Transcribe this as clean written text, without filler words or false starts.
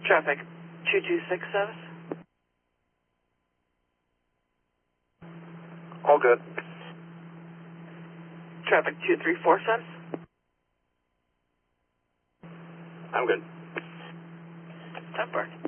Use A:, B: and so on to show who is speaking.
A: Traffic 226 status.
B: All good.
A: Traffic 234 status.
B: I'm good.
A: Temper.